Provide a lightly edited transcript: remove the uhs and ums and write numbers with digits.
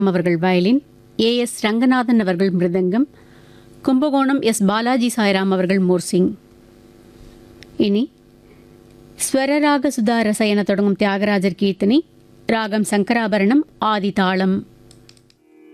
அவர்கள் வயலின், ஏ.எஸ். ரங்கநாதன் அவர்கள் மிருதங்கம், கும்பகோணம் எஸ். பாலாஜி சாய்ராம் அவர்கள் மோர்சிங். இனி ஸ்வரராக சுதா ரச என தொடங்கும் தியாகராஜர் கீர்த்தனை, ராகம் சங்கராபரணம், ஆதி தாளம்.